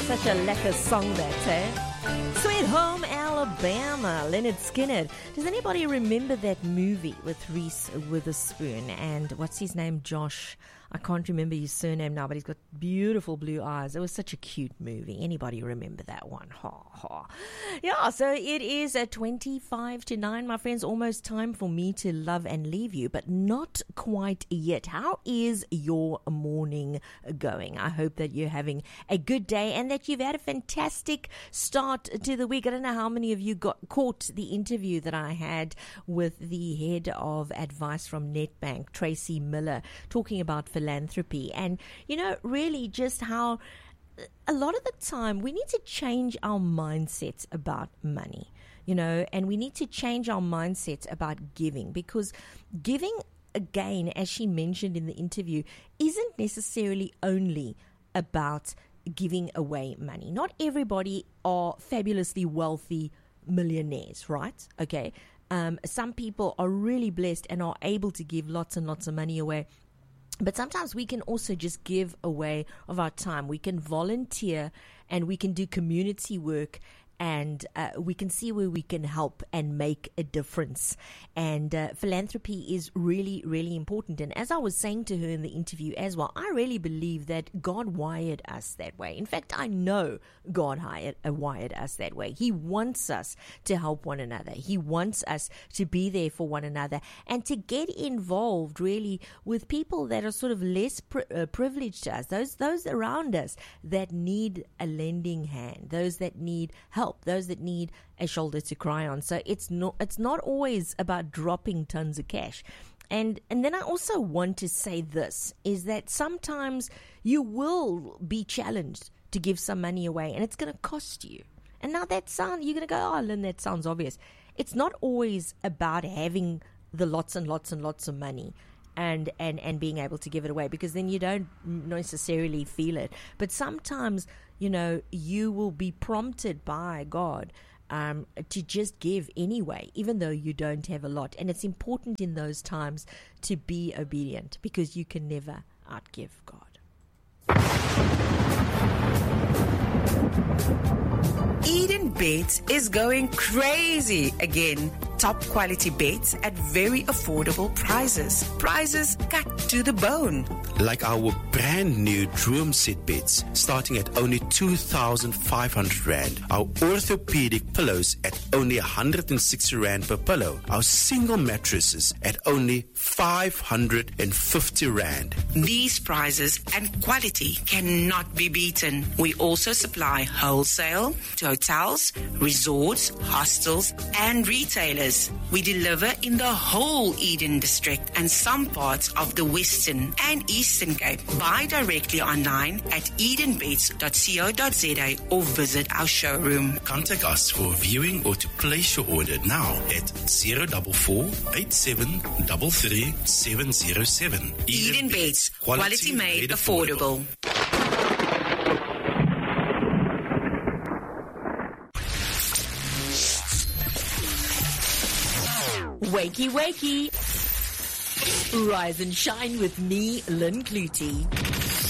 Such a lekker song that, eh? Sweet Home Alabama, Leonard Skinner. Does anybody remember that movie with Reese Witherspoon and what's his name? Josh. I can't remember his surname now, but he's got beautiful blue eyes. It was such a cute movie. Anybody remember that one? Ha, ha. Yeah, so it is at 25 to 9, my friends. Almost time for me to love and leave you, but not quite yet. How is your morning going? I hope that you're having a good day and that you've had a fantastic start to the week. I don't know how many of you caught the interview that I had with the head of advice from Nedbank, Tracy Miller, talking about philanthropy and, really just how a lot of the time we need to change our mindsets about money, and we need to change our mindsets about giving, because giving, again, as she mentioned in the interview, isn't necessarily only about giving away money. Not everybody are fabulously wealthy millionaires, right? Okay. Some people are really blessed and are able to give lots and lots of money away. But sometimes we can also just give away of our time. We can volunteer and we can do community work, and we can see where we can help and make a difference. And philanthropy is really, really important. And as I was saying to her in the interview as well, I really believe that God wired us that way. In fact, I know God wired us that way. He wants us to help one another. He wants us to be there for one another and to get involved really with people that are sort of less privileged to us, those around us that need a lending hand, those that need help, those that need a shoulder to cry on. So it's not always about dropping tons of cash. And then I also want to say this, is that sometimes you will be challenged to give some money away and it's going to cost you. And now you're going to go, oh, Lynn, that sounds obvious. It's not always about having the lots and lots and lots of money and being able to give it away, because then you don't necessarily feel it. But sometimes, you will be prompted by God to just give anyway, even though you don't have a lot. And it's important in those times to be obedient, because you can never outgive God. Eden Beds is going crazy again. Top quality beds at very affordable prices. Prices cut to the bone. Like our brand new Droom Set beds, starting at only 2,500 Rand. Our orthopedic pillows at only 160 Rand per pillow. Our single mattresses at only 550 Rand. These prices and quality cannot be beaten. We also supply wholesale to hotels, resorts, hostels, and retailers. We deliver in the whole Eden district and some parts of the Western and Eastern Cape. Buy directly online at edenbeds.co.za or visit our showroom. Contact us for viewing or to place your order now at 044 8733 707. Eden Beds, quality made affordable. Wakey, wakey. Rise and shine with me, Lynn Clutie.